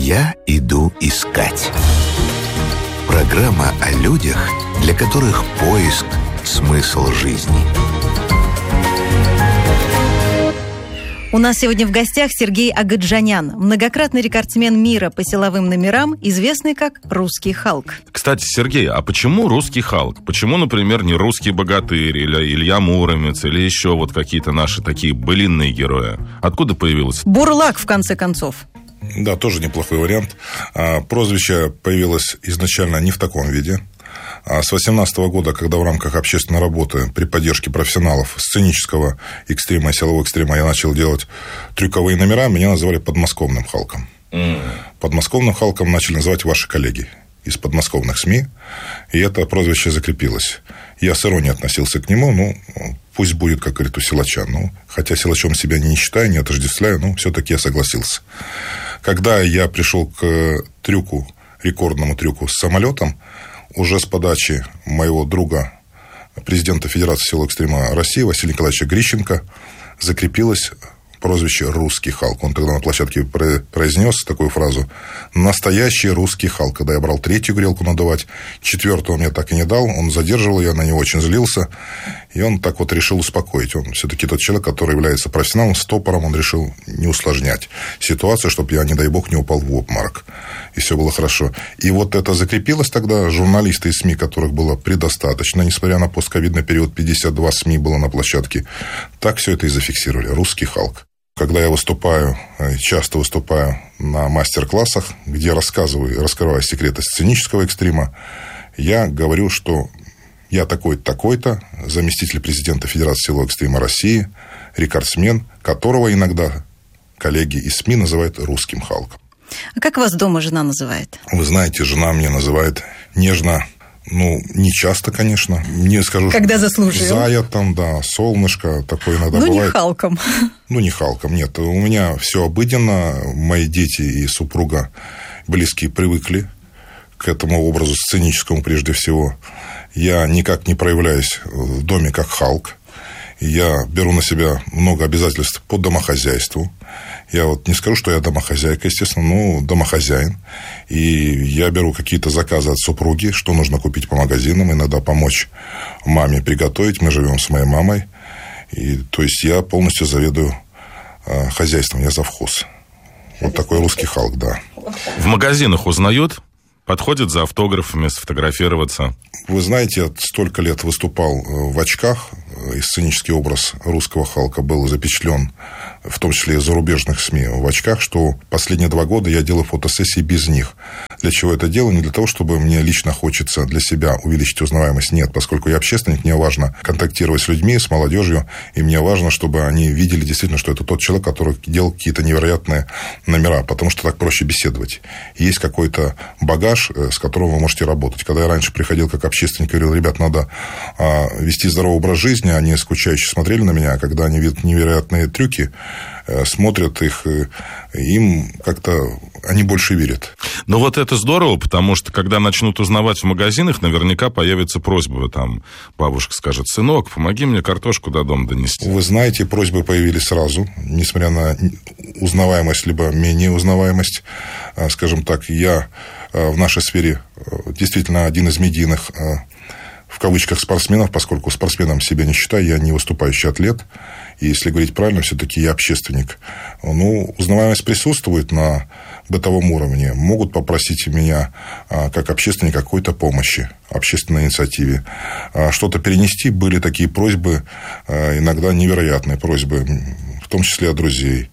«Я иду искать». Программа о людях, для которых поиск – смысл жизни. У нас сегодня в гостях Сергей Агаджанян, многократный рекордсмен мира по силовым номерам, известный как «Русский Халк». Кстати, Сергей, а почему «Русский Халк»? Почему, например, не «Русский богатырь» или Илья Муромец, или еще вот какие-то наши такие былинные герои? Откуда появилось? Бурлак, в конце концов. Да, тоже неплохой вариант. Прозвище появилось изначально не в таком виде. С 2018 года, когда в рамках общественной работы при поддержке профессионалов сценического экстрима и силового экстрима я начал делать трюковые номера, меня называли подмосковным Халком. Подмосковным Халком начали называть ваши коллеги из подмосковных СМИ, и это прозвище закрепилось. Я с иронией относился к нему, пусть будет, как говорит у силача. Хотя силачом себя не считаю, не отождествляю, но все-таки я согласился. Когда я пришел к трюку, рекордному трюку с самолетом, уже с подачи моего друга, президента Федерации силового экстрима России Василия Николаевича Грищенко, закрепилось прозвище «Русский Халк». Он тогда на площадке произнес такую фразу: «Настоящий русский Халк». Когда я брал третью грелку надувать, четвертую он мне так и не дал, он задерживал, я на него очень злился, и он так вот решил успокоить. Он все-таки тот человек, который является профессионалом, стопором, он решил не усложнять ситуацию, чтобы я, не дай бог, не упал в обморок, и все было хорошо. И вот это закрепилось тогда. Журналисты из СМИ, которых было предостаточно, несмотря на постковидный период, 52 СМИ было на площадке, так все это и зафиксировали. «Русский Халк». Когда я выступаю, часто выступаю на мастер-классах, где раскрываю секреты сценического экстрима, я говорю, что я такой-то, такой-то, заместитель президента Федерации силового экстрима России, рекордсмен, которого иногда коллеги из СМИ называют «Русским Халком». А как вас дома жена называет? Вы знаете, жена меня называет нежно, не часто, конечно. Не скажу, когда заслужил. Зая там, да, солнышко, такое иногда бывает. Не Халком. Не Халком, нет. У меня все обыденно. Мои дети и супруга близкие привыкли к этому образу сценическому прежде всего. Я никак не проявляюсь в доме как Халк. Я беру на себя много обязательств по домохозяйству. Я не скажу, что я домохозяйка, естественно, но домохозяин. И я беру какие-то заказы от супруги, что нужно купить по магазинам, иногда помочь маме приготовить. Мы живем с моей мамой. И, то есть я полностью заведую хозяйством, я завхоз. Вот такой русский Халк, да. В магазинах узнают? Подходят за автографами, сфотографироваться? Вы знаете, я столько лет выступал в очках, и сценический образ русского Халка был запечатлен, в том числе и зарубежных СМИ, в очках, что последние 2 года я делаю фотосессии без них. Для чего это делаю? Не для того, чтобы мне лично хочется для себя увеличить узнаваемость. Нет, поскольку я общественник, мне важно контактировать с людьми, с молодежью, и мне важно, чтобы они видели действительно, что это тот человек, который делал какие-то невероятные номера, потому что так проще беседовать. Есть какой-то багаж, с которым вы можете работать. Когда я раньше приходил как общественник и говорил: ребят, надо вести здоровый образ жизни, они скучающе смотрели на меня, а когда они видят невероятные трюки, смотрят их, им как-то они больше верят. Ну, вот это здорово, потому что, когда начнут узнавать в магазинах, наверняка появится просьба. Там бабушка скажет: сынок, помоги мне картошку до дома донести. Вы знаете, просьбы появились сразу, несмотря на узнаваемость, либо менее узнаваемость. Скажем так, я в нашей сфере действительно один из медийных, в кавычках, спортсменов, поскольку спортсменом себя не считаю, я не выступающий атлет. И если говорить правильно, все-таки я общественник. Узнаваемость присутствует на бытовом уровне. Могут попросить меня, как общественника, какой-то помощи, общественной инициативе. Что-то перенести. Были такие просьбы, иногда невероятные просьбы, в том числе от друзей.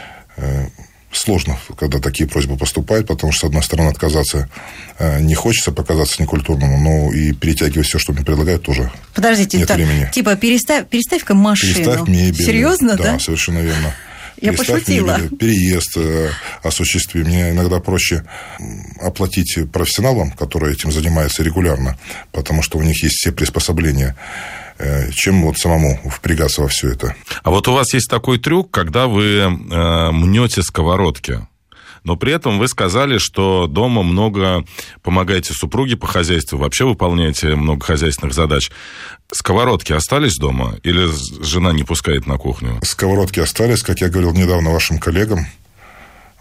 Сложно, когда такие просьбы поступают, потому что, с одной стороны, отказаться не хочется, показаться некультурным, но и перетягивать все, что мне предлагают, тоже. Подождите, нет времени. Типа переставь-ка машину. Переставь мебель. Серьезно, да? Да, совершенно верно. Я пошутила. Мебель, переезд осуществи. Мне иногда проще оплатить профессионалам, которые этим занимаются регулярно, потому что у них есть все приспособления, чем самому впрягаться во все это. А вот у вас есть такой трюк, когда вы мнете сковородки. Но при этом вы сказали, что дома много помогаете супруге по хозяйству, вообще выполняете много хозяйственных задач. Сковородки остались дома или жена не пускает на кухню? Сковородки остались, как я говорил недавно вашим коллегам.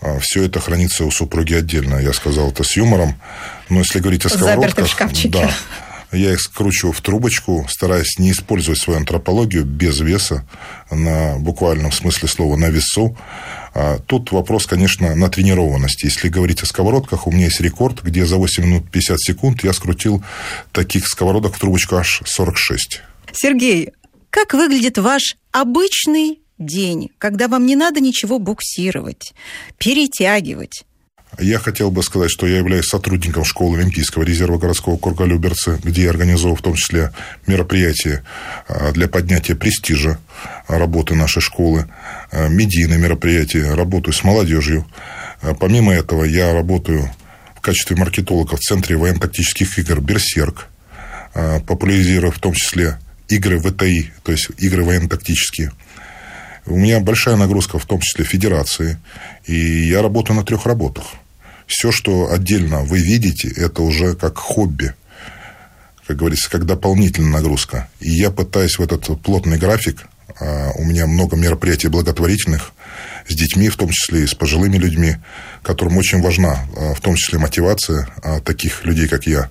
Все это хранится у супруги отдельно. Я сказал это с юмором. Но если говорить о сковородках... Заперты в шкафчике. Да. Я их скручиваю в трубочку, стараясь не использовать свою антропологию без веса, на буквальном смысле слова, на весу. Тут вопрос, конечно, на тренированности. Если говорить о сковородках, у меня есть рекорд, где за 8 минут 50 секунд я скрутил таких сковородок в трубочку аж 46. Сергей, как выглядит ваш обычный день, когда вам не надо ничего буксировать, перетягивать? Я хотел бы сказать, что я являюсь сотрудником школы Олимпийского резерва городского округа Люберцы, где я организовал в том числе мероприятия для поднятия престижа работы нашей школы, медийные мероприятия, работаю с молодежью. Помимо этого, я работаю в качестве маркетолога в Центре военно-тактических игр «Берсерк», популяризируя в том числе игры ВТИ, то есть игры военно-тактические. У меня большая нагрузка, в том числе федерации, и я работаю на 3 работах. Все, что отдельно вы видите, это уже как хобби, как говорится, как дополнительная нагрузка. И я пытаюсь в этот плотный график, у меня много мероприятий благотворительных с детьми, в том числе и с пожилыми людьми, которым очень важна, в том числе, мотивация таких людей, как я.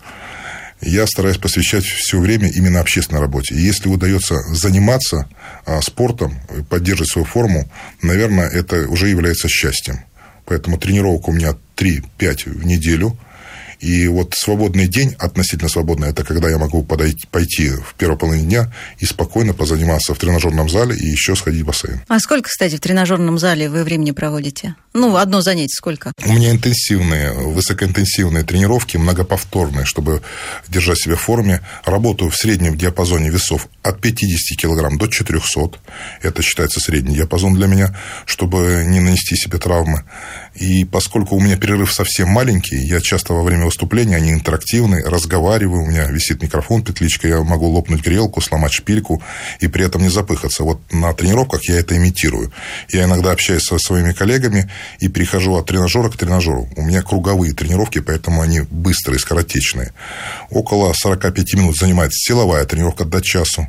Я стараюсь посвящать все время именно общественной работе. И если удается заниматься спортом, поддерживать свою форму, наверное, это уже является счастьем. Поэтому тренировок у меня 3-5 в неделю. И вот свободный день, относительно свободный, это когда я могу пойти в первой половине дня и спокойно позаниматься в тренажерном зале и еще сходить в бассейн. А сколько, кстати, в тренажерном зале вы времени проводите? Одно занятие сколько? У меня интенсивные, высокоинтенсивные тренировки, многоповторные, чтобы держать себя в форме. Работаю в среднем диапазоне весов от 50 кг до 400. Это считается средний диапазон для меня, чтобы не нанести себе травмы. И поскольку у меня перерыв совсем маленький, я часто во время выступления, они интерактивные, разговариваю, у меня висит микрофон, петличка, я могу лопнуть грелку, сломать шпильку и при этом не запыхаться. Вот на тренировках я это имитирую. Я иногда общаюсь со своими коллегами и перехожу от тренажера к тренажеру. У меня круговые тренировки, поэтому они быстрые, скоротечные. Около 45 минут занимает силовая тренировка до часу.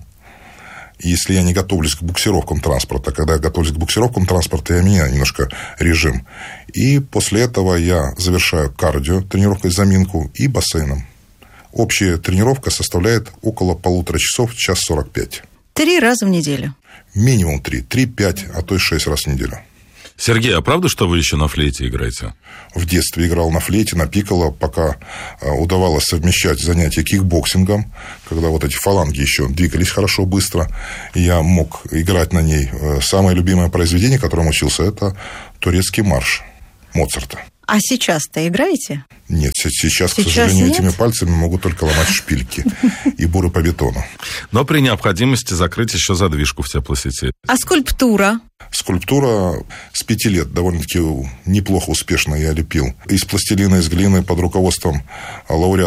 Если я не готовлюсь к буксировкам транспорта, когда я готовлюсь к буксировкам транспорта, я меняю немножко режим. И после этого я завершаю кардио, тренировкой заминку и бассейном. Общая тренировка составляет около 1,5 часов, 1:45. 3 раза в неделю? Минимум 3, 5, а то и 6 раз в неделю. Сергей, а правда, что вы еще на флейте играете? В детстве играл на флейте, на пикколо, пока удавалось совмещать занятия кикбоксингом, когда вот эти фаланги еще двигались хорошо, быстро, и я мог играть на ней. Самое любимое произведение, которым учился, это турецкий марш Моцарта. А сейчас-то играете? Нет, сейчас, к сожалению, нет? этими пальцами могу только ломать шпильки и буры по бетону. Но при необходимости закрыть еще задвижку в теплосети. А скульптура? Скульптура с 5 лет довольно-таки неплохо, успешно я лепил. Из пластилина, из глины под руководством лауреата